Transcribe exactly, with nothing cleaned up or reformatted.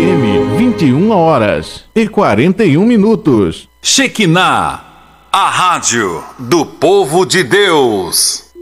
M, vinte e uma horas e quarenta e um minutos. Shekinah, a rádio do povo de Deus.